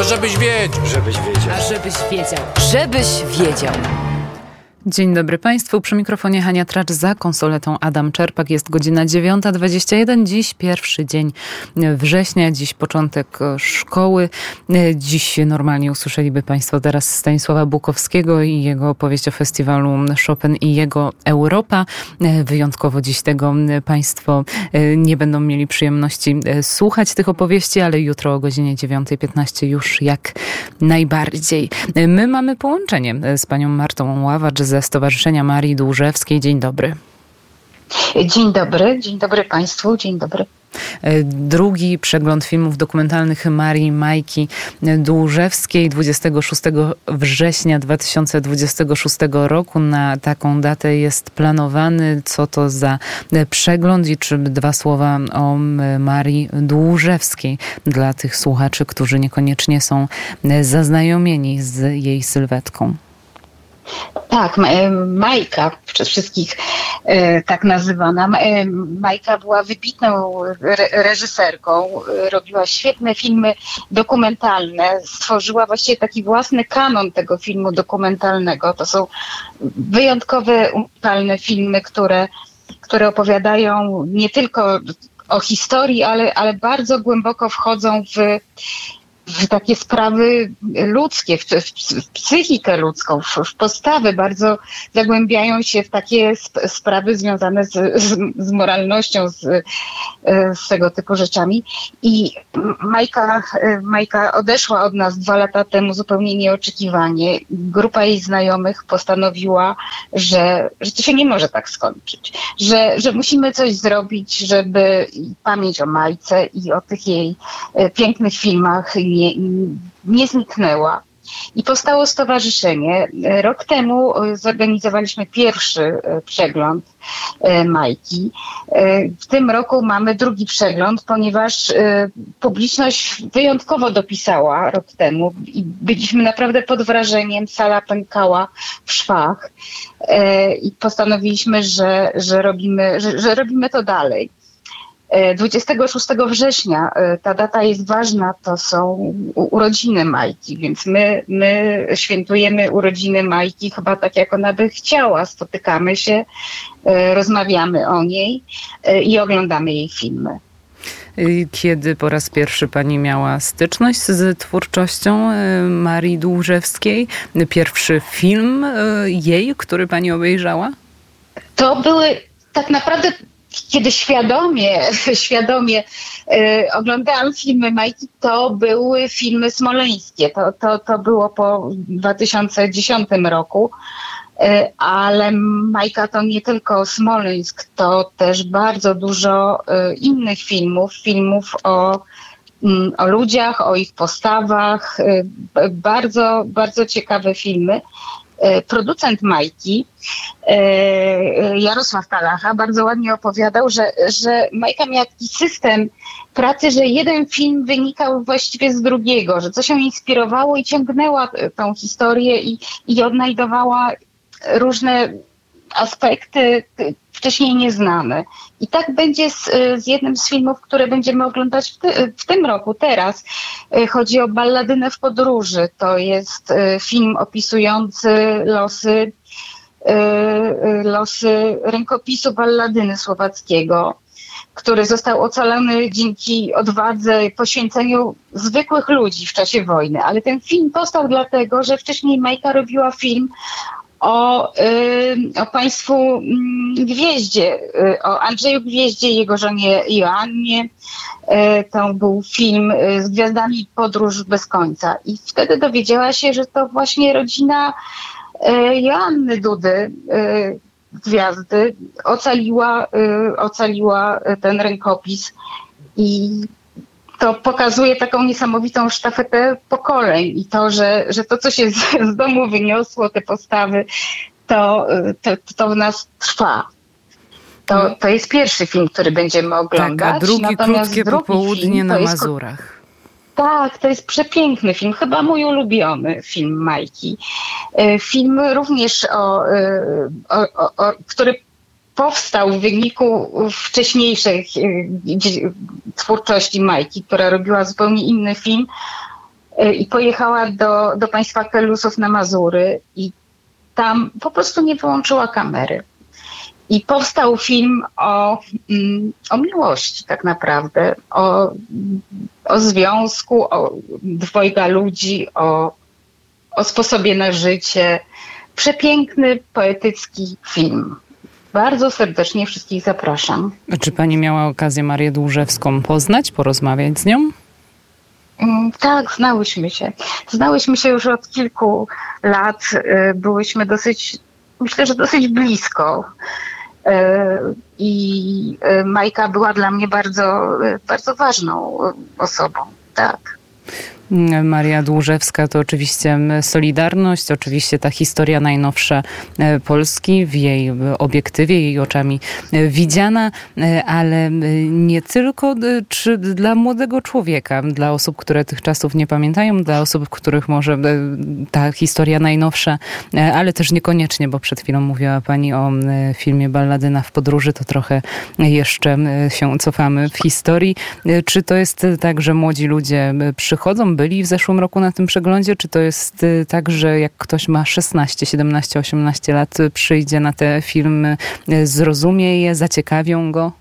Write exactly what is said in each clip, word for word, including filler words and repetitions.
No żebyś wiedział. Żebyś wiedział. A żebyś wiedział. Żebyś wiedział. Dzień dobry Państwu. Przy mikrofonie Hania Tracz, za konsoletą Adam Czerpak. Jest godzina dziewiąta dwadzieścia jeden. Dziś pierwszy dzień września, dziś początek szkoły. Dziś normalnie usłyszeliby Państwo teraz Stanisława Bukowskiego i jego opowieść o festiwalu Chopin i jego Europa. Wyjątkowo dziś tego Państwo nie będą mieli przyjemności słuchać tych opowieści, ale jutro o godzinie dziewiąta piętnaście już jak najbardziej. My mamy połączenie z panią Martą Ławacz ze Stowarzyszenia Marii Dłużewskiej. Dzień dobry. Dzień dobry, dzień dobry Państwu, dzień dobry. Drugi przegląd filmów dokumentalnych Marii Majki Dłużewskiej dwudziestego szóstego września dwa tysiące dwudziestego szóstego roku. Na taką datę jest planowany. Co to za przegląd i czy dwa słowa o Marii Dłużewskiej dla tych słuchaczy, którzy niekoniecznie są zaznajomieni z jej sylwetką? Tak, Majka, przez wszystkich e, tak nazywana. E, Majka była wybitną re- reżyserką, e, robiła świetne filmy dokumentalne, stworzyła właściwie taki własny kanon tego filmu dokumentalnego. To są wyjątkowe, unikalne filmy, które, które opowiadają nie tylko o historii, ale, ale bardzo głęboko wchodzą w w takie sprawy ludzkie, w, w, w psychikę ludzką, w, w postawy, bardzo zagłębiają się w takie sp- sprawy związane z, z, z moralnością, z, z tego typu rzeczami. I Majka, Majka odeszła od nas dwa lata temu zupełnie nieoczekiwanie. Grupa jej znajomych postanowiła, że, że to się nie może tak skończyć, że, że musimy coś zrobić, żeby pamięć o Majce i o tych jej pięknych filmach nie, nie zniknęła. I powstało stowarzyszenie. Rok temu zorganizowaliśmy pierwszy przegląd Majki. W tym roku mamy drugi przegląd, ponieważ publiczność wyjątkowo dopisała rok temu i byliśmy naprawdę pod wrażeniem. Sala pękała w szwach i postanowiliśmy, że, że, robimy, że, że robimy to dalej. dwudziestego szóstego września, ta data jest ważna, to są urodziny Majki, więc my, my świętujemy urodziny Majki chyba tak, jak ona by chciała. Spotykamy się, rozmawiamy o niej i oglądamy jej filmy. Kiedy po raz pierwszy pani miała styczność z twórczością Marii Dłużewskiej? Pierwszy film jej, który pani obejrzała? To były tak naprawdę... Kiedy świadomie, świadomie y, oglądałam filmy Majki, to były filmy smoleńskie. To, to, to było po dwa tysiące dziesiątym roku. Y, ale Majka to nie tylko Smoleńsk, to też bardzo dużo y, innych filmów, filmów o, y, o ludziach, o ich postawach. Y, bardzo, bardzo ciekawe filmy. Producent Majki, Jarosław Talacha, bardzo ładnie opowiadał, że, że Majka miała taki system pracy, że jeden film wynikał właściwie z drugiego, że coś ją inspirowało i ciągnęła tą historię i, i odnajdowała różne aspekty wcześniej nieznane. I tak będzie z, z jednym z filmów, które będziemy oglądać w, ty, w tym roku, teraz. Chodzi o Balladynę w podróży. To jest film opisujący losy, losy rękopisu Balladyny słowackiego, który został ocalony dzięki odwadze i poświęceniu zwykłych ludzi w czasie wojny. Ale ten film powstał dlatego, że wcześniej Majka robiła film o, y, o państwu y, Gwieździe, y, o Andrzeju Gwieździe i jego żonie Joannie. Y, to był film y, z gwiazdami Podróż bez końca. I wtedy dowiedziała się, że to właśnie rodzina y, Joanny Dudy, y, gwiazdy, ocaliła, y, ocaliła ten rękopis. I to pokazuje taką niesamowitą sztafetę pokoleń i to, że, że to, co się z, z domu wyniosło, te postawy, to, to, to w nas trwa. To, to jest pierwszy film, który będziemy oglądać. Tak, a drugi Natomiast krótkie drugi popołudnie film, na jest, Mazurach. Tak, to jest przepiękny film, chyba mój ulubiony film Majki. Film również, o, o, o, o który powstał w wyniku wcześniejszej twórczości Majki, która robiła zupełnie inny film. i pojechała do, do państwa Kelusów na Mazury i tam po prostu nie wyłączyła kamery. I powstał film o, o miłości tak naprawdę, o, o związku, o dwojga ludzi, o, o sposobie na życie. Przepiękny, poetycki film. Bardzo serdecznie wszystkich zapraszam. Czy pani miała okazję Marię Dłużewską poznać, porozmawiać z nią? Tak, znałyśmy się. Znałyśmy się już od kilku lat. Byłyśmy dosyć, myślę, że dosyć blisko. I Majka była dla mnie bardzo, bardzo ważną osobą. Tak. Maria Dłużewska to oczywiście Solidarność, oczywiście ta historia najnowsza Polski w jej obiektywie, jej oczami widziana, ale nie tylko czy dla młodego człowieka, dla osób, które tych czasów nie pamiętają, dla osób, których może ta historia najnowsza, ale też niekoniecznie, bo przed chwilą mówiła pani o filmie Balladyna w podróży, to trochę jeszcze się cofamy w historii. Czy to jest tak, że młodzi ludzie przychodzą, byli w zeszłym roku na tym przeglądzie? Czy to jest tak, że jak ktoś ma szesnaście, siedemnaście, osiemnaście lat, przyjdzie na te filmy, zrozumie je, zaciekawią go?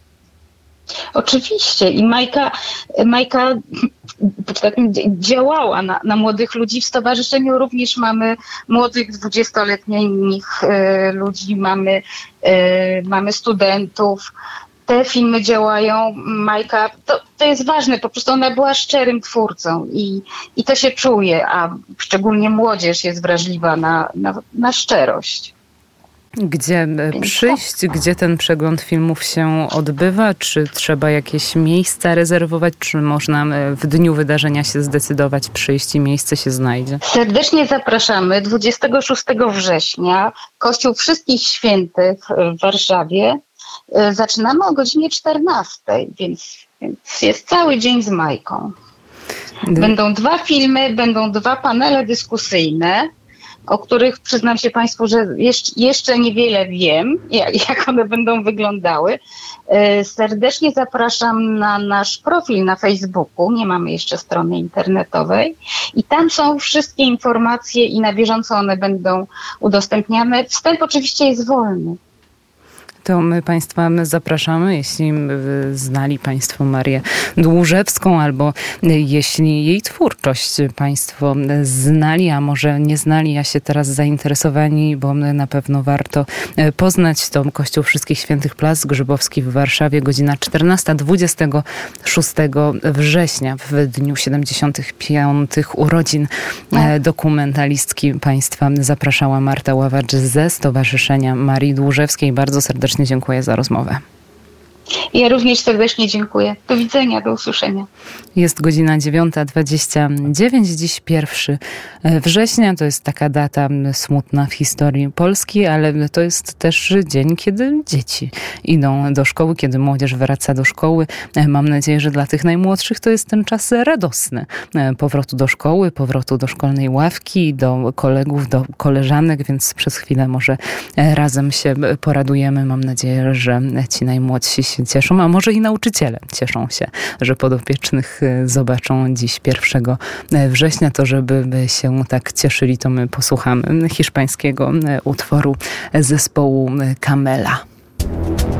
Oczywiście. I Majka, Majka tak, działała na, na młodych ludzi. W stowarzyszeniu również mamy młodych, dwudziestoletnich ludzi, mamy, mamy studentów. Te filmy działają, Majka, to, to jest ważne, po prostu ona była szczerym twórcą i, i to się czuje, a szczególnie młodzież jest wrażliwa na, na, na szczerość. Gdzie przyjść, gdzie ten przegląd filmów się odbywa? Czy trzeba jakieś miejsca rezerwować? Czy można w dniu wydarzenia się zdecydować, przyjść i miejsce się znajdzie? Serdecznie zapraszamy dwudziestego szóstego września, Kościół Wszystkich Świętych w Warszawie. Zaczynamy o godzinie czternastej, więc, więc jest cały dzień z Majką. Będą dwa filmy, będą dwa panele dyskusyjne, o których przyznam się Państwu, że jeszcze, jeszcze niewiele wiem, jak, jak one będą wyglądały. Serdecznie zapraszam na nasz profil na Facebooku, nie mamy jeszcze strony internetowej i tam są wszystkie informacje i na bieżąco one będą udostępniane. Wstęp oczywiście jest wolny. To my Państwa zapraszamy, jeśli znali Państwo Marię Dłużewską albo jeśli jej twórczość Państwo znali, a może nie znali, a się teraz zainteresowani, bo na pewno warto poznać, to Kościół Wszystkich Świętych Plac Grzybowski w Warszawie, godzina czternasta, dwudziestego szóstego września, w dniu siedemdziesiątych piątych urodzin dokumentalistki Państwa zapraszała Marta Ławacz ze Stowarzyszenia Marii Dłużewskiej. Bardzo serdecznie dziękuję za rozmowę. Ja również serdecznie dziękuję. Do widzenia, do usłyszenia. Jest godzina dziewiąta dwadzieścia dziewięć, dziś pierwszy września. To jest taka data smutna w historii Polski, ale to jest też dzień, kiedy dzieci idą do szkoły, kiedy młodzież wraca do szkoły. Mam nadzieję, że dla tych najmłodszych to jest ten czas radosny. Powrotu do szkoły, powrotu do szkolnej ławki, do kolegów, do koleżanek, więc przez chwilę może razem się poradujemy. Mam nadzieję, że ci najmłodsi się cieszą, a może i nauczyciele cieszą się, że podopiecznych zobaczą dziś pierwszego września. To, żeby się tak cieszyli, to my posłuchamy hiszpańskiego utworu zespołu Camela.